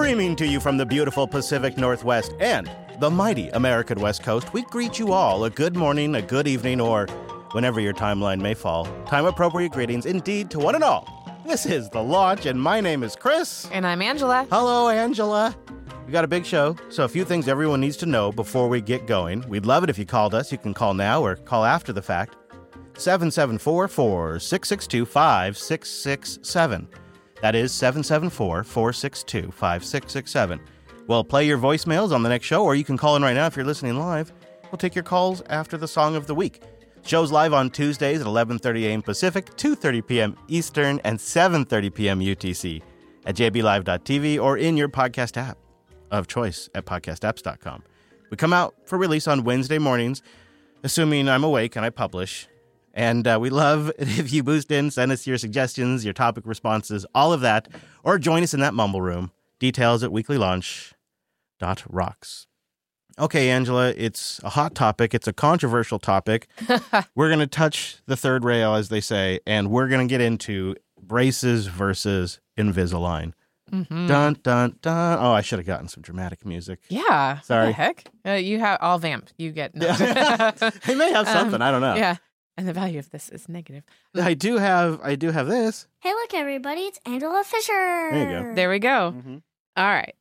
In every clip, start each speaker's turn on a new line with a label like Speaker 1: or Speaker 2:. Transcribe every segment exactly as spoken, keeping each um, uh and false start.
Speaker 1: Streaming to you from the beautiful Pacific Northwest and the mighty American West Coast, we greet you all a good morning, a good evening, or whenever your timeline may fall. Time-appropriate greetings indeed to one and all. This is The Launch, and my name is Chris.
Speaker 2: And I'm Angela.
Speaker 1: Hello, Angela. We got a big show, so a few things everyone needs to know before we get going. We'd love it if you called us. You can call now or call after the fact. seven seven four, four six six two, five six six seven. That is seven seven four, four six two, five six six seven. We'll play your voicemails on the next show, or you can call in right now if you're listening live. We'll take your calls after the song of the week. Show's live on Tuesdays at eleven thirty a.m. Pacific, two thirty p.m. Eastern, and seven thirty p.m. U T C at j b live dot t v or in your podcast app of choice at podcast apps dot com. We come out for release on Wednesday mornings, assuming I'm awake and I publish. And uh, we love if you boost in, send us your suggestions, your topic responses, all of that, or join us in that mumble room. Details at weekly launch dot rocks. Okay, Angela, it's a hot topic. It's a controversial topic. We're going to touch the third rail, as they say, and we're going to get into braces versus Invisalign. Mm-hmm. Dun, dun, dun. Oh, I should have gotten some dramatic music.
Speaker 2: Yeah.
Speaker 1: Sorry.
Speaker 2: What the heck? Uh, you have all vamp. You get no.
Speaker 1: They may have something. Um, I don't know.
Speaker 2: Yeah. And the value of this is negative.
Speaker 1: I do have I do have this.
Speaker 3: Hey, look, everybody. It's Angela Fisher.
Speaker 1: There you go.
Speaker 2: There we go.
Speaker 1: Mm-hmm.
Speaker 2: All right.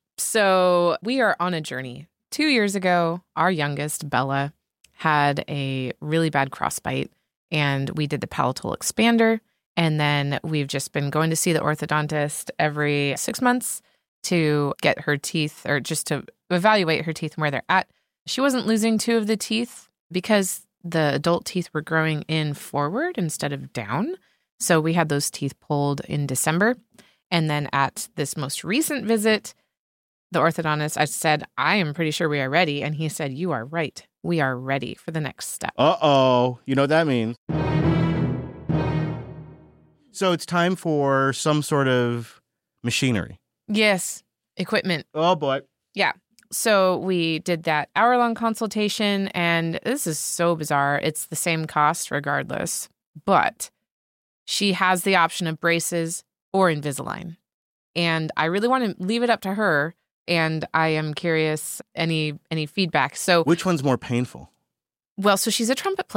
Speaker 2: So we are on a journey. Two years ago, our youngest, Bella, had a really bad crossbite, and we did the palatal expander. And then we've just been going to see the orthodontist every six months to get her teeth, or just to evaluate her teeth and where they're at. She wasn't losing two of the teeth because the adult teeth were growing in forward instead of down. So we had those teeth pulled in December. And then at this most recent visit, the orthodontist, I said, I am pretty sure we are ready. And he said, you are right. We are ready for the next step.
Speaker 1: Uh-oh. You know what that means. So it's time for some sort of machinery.
Speaker 2: Yes. Equipment.
Speaker 1: Oh, boy.
Speaker 2: Yeah. So we did that hour-long consultation, and this is so bizarre. It's the same cost regardless, but she has the option of braces or Invisalign. And I really want to leave it up to her, and I am curious any any feedback. So
Speaker 1: which one's more painful?
Speaker 2: Well, so she's a trumpet player.